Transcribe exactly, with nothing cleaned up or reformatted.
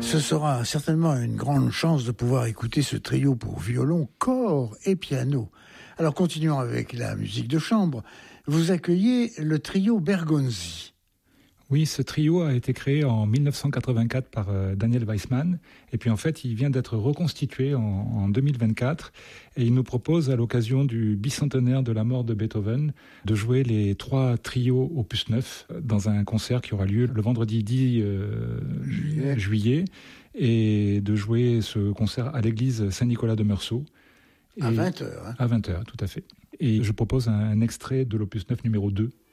Ce sera certainement une grande chance de pouvoir écouter ce trio pour violon, corps et piano. Alors continuons avec la musique de chambre. Vous accueillez le trio Bergonzi. Oui, ce trio a été créé en dix-neuf cent quatre-vingt-quatre par euh, Daniel Weissman. Et puis en fait, il vient d'être reconstitué en, en deux mille vingt-quatre. Et il nous propose, à l'occasion du bicentenaire de la mort de Beethoven, de jouer les trois trios opus neuf dans un concert qui aura lieu le vendredi dix euh, juillet. juillet. Et de jouer ce concert à l'église Saint-Nicolas de Meursault. Et à vingt heures. Hein. À vingt heures, tout à fait. Et je propose un, un extrait de l'opus neuf numéro deux.